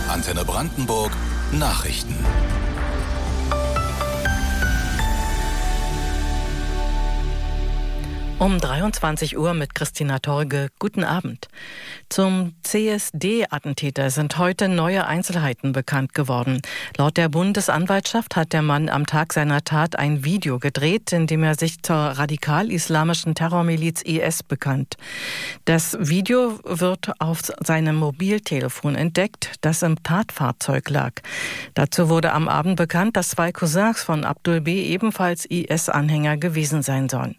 Antenne Brandenburg Nachrichten. Um 23 Uhr mit Christina Torge. Guten Abend. Zum CSD-Attentäter sind heute neue Einzelheiten bekannt geworden. Laut der Bundesanwaltschaft hat der Mann am Tag seiner Tat ein Video gedreht, in dem er sich zur radikal-islamischen Terrormiliz IS bekannt. Das Video wird auf seinem Mobiltelefon entdeckt, das im Tatfahrzeug lag. Dazu wurde am Abend bekannt, dass 2 Cousins von Abdul B. ebenfalls IS-Anhänger gewesen sein sollen.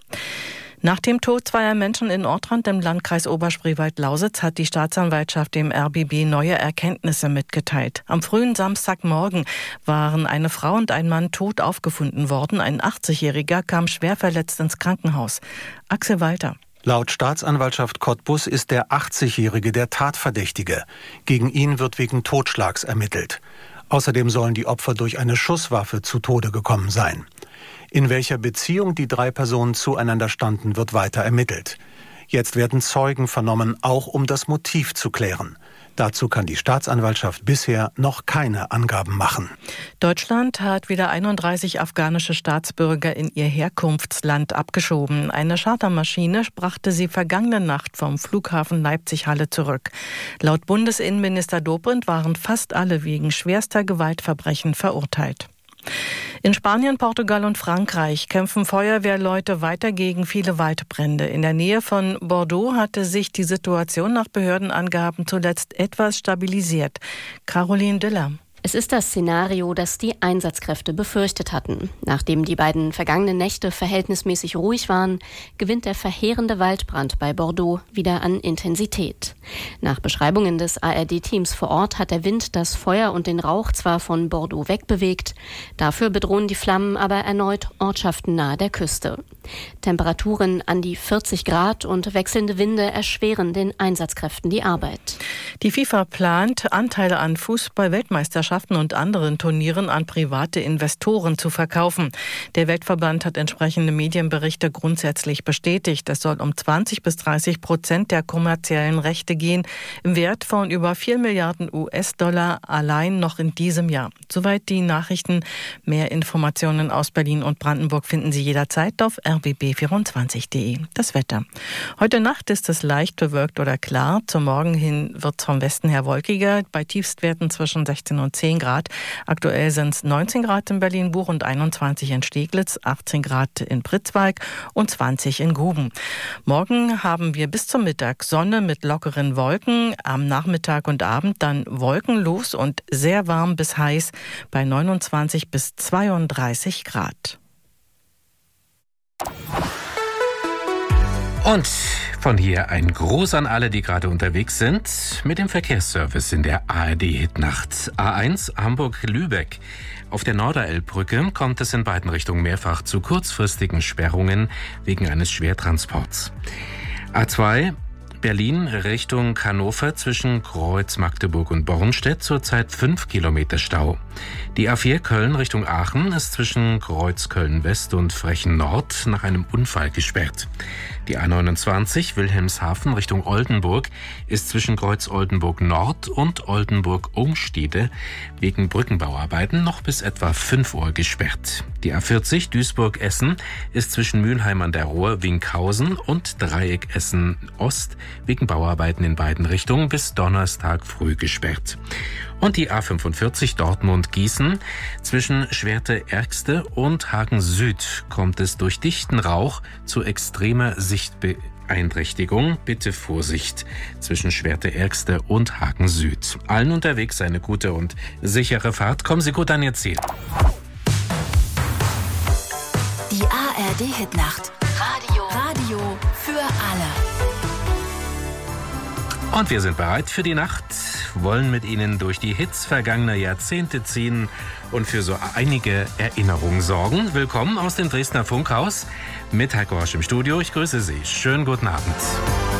Nach dem Tod 2 Menschen in Ortrand im Landkreis Oberspreewald-Lausitz hat die Staatsanwaltschaft dem RBB neue Erkenntnisse mitgeteilt. Am frühen Samstagmorgen waren eine Frau und ein Mann tot aufgefunden worden. Ein 80-Jähriger kam schwer verletzt ins Krankenhaus. Axel Walter. Laut Staatsanwaltschaft Cottbus ist der 80-Jährige der Tatverdächtige. Gegen ihn wird wegen Totschlags ermittelt. Außerdem sollen die Opfer durch eine Schusswaffe zu Tode gekommen sein. In welcher Beziehung die 3 Personen zueinander standen, wird weiter ermittelt. Jetzt werden Zeugen vernommen, auch um das Motiv zu klären. Dazu kann die Staatsanwaltschaft bisher noch keine Angaben machen. Deutschland hat wieder 31 afghanische Staatsbürger in ihr Herkunftsland abgeschoben. Eine Chartermaschine brachte sie vergangene Nacht vom Flughafen Leipzig-Halle zurück. Laut Bundesinnenminister Dobrindt waren fast alle wegen schwerster Gewaltverbrechen verurteilt. In Spanien, Portugal und Frankreich kämpfen Feuerwehrleute weiter gegen viele Waldbrände. In der Nähe von Bordeaux hatte sich die Situation nach Behördenangaben zuletzt etwas stabilisiert. Caroline Diller. Es ist das Szenario, das die Einsatzkräfte befürchtet hatten. Nachdem die beiden vergangenen Nächte verhältnismäßig ruhig waren, gewinnt der verheerende Waldbrand bei Bordeaux wieder an Intensität. Nach Beschreibungen des ARD-Teams vor Ort hat der Wind das Feuer und den Rauch zwar von Bordeaux wegbewegt, dafür bedrohen die Flammen aber erneut Ortschaften nahe der Küste. Temperaturen an die 40 Grad und wechselnde Winde erschweren den Einsatzkräften die Arbeit. Die FIFA plant, Anteile an Fußball-Weltmeisterschaften und anderen Turnieren an private Investoren zu verkaufen. Der Weltverband hat entsprechende Medienberichte grundsätzlich bestätigt. Es soll um 20-30% der kommerziellen Rechte gehen, im Wert von über 4 Milliarden US-Dollar allein noch in diesem Jahr. Soweit die Nachrichten. Mehr Informationen aus Berlin und Brandenburg finden Sie jederzeit auf rbb24.de. Das Wetter. Heute Nacht ist es leicht bewölkt oder klar. Zum Morgen hin wird es vom Westen her wolkiger, bei Tiefstwerten zwischen 16 und 10 Grad. Aktuell sind es 19 Grad in Berlin-Buch und 21 in Steglitz, 18 Grad in Pritzwalk und 20 in Guben. Morgen haben wir bis zum Mittag Sonne mit lockeren Wolken, am Nachmittag und Abend dann wolkenlos und sehr warm bis heiß bei 29 bis 32 Grad. Und von hier ein Gruß an alle, die gerade unterwegs sind mit dem Verkehrsservice in der ARD-Hitnacht. A1 Hamburg-Lübeck. Auf der Norderelbbrücke kommt es in beiden Richtungen mehrfach zu kurzfristigen Sperrungen wegen eines Schwertransports. A2 Berlin Richtung Hannover zwischen Kreuz, Magdeburg und Bornstedt zurzeit 5 Kilometer Stau. Die A4 Köln Richtung Aachen ist zwischen Kreuz Köln-West und Frechen Nord nach einem Unfall gesperrt. Die A29 Wilhelmshaven Richtung Oldenburg ist zwischen Kreuz Oldenburg Nord und Oldenburg Umstede wegen Brückenbauarbeiten noch bis etwa 5 Uhr gesperrt. Die A40 Duisburg-Essen ist zwischen Mülheim an der Ruhr, Winkhausen und Dreieck Essen Ost wegen Bauarbeiten in beiden Richtungen bis Donnerstag früh gesperrt. Und die A45 Dortmund-Gießen zwischen Schwerte-Ergste und Hagen Süd kommt es durch dichten Rauch zu extremer Sichtbeeinträchtigung. Bitte Vorsicht zwischen Schwerte-Ergste und Hagen Süd. Allen unterwegs eine gute und sichere Fahrt. Kommen Sie gut an Ihr Ziel. Die ARD-Hitnacht. Radio für alle. Und wir sind bereit für die Nacht, wollen mit Ihnen durch die Hits vergangener Jahrzehnte ziehen und für so einige Erinnerungen sorgen. Willkommen aus dem Dresdner Funkhaus mit Heiko Rosch im Studio. Ich grüße Sie. Schönen guten Abend.